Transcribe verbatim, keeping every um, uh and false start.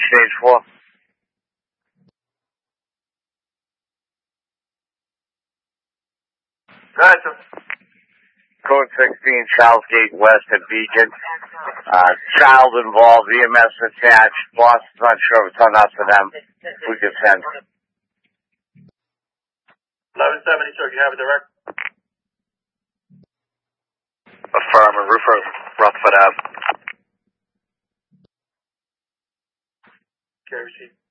stage four. Gotcha. Code sixteen, Charles Gate West at Beacon. Uh, child involved, E M S attached. Boss is not sure if it's on us or them. We can send. eleven seventy, sir. You have a direct? Affirm, and roofer Rutherford Ave. Okay, receive.